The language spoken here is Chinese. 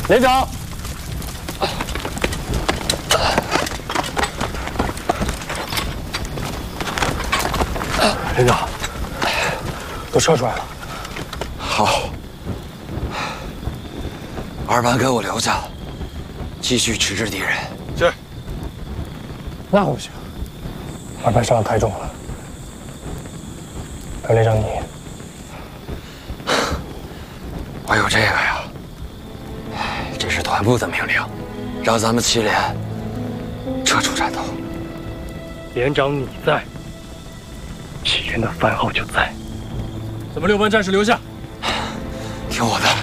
连长，连长，都撤出来了。 好，二班给我留下，继续迟滞敌人。 是。 那不行，二班伤得太重了。张连长你， 我有这个呀。这是团部的命令，让咱们7连撤出战斗。 连长你在，7连的番号就在。 咱们6班战士留下， 听我的。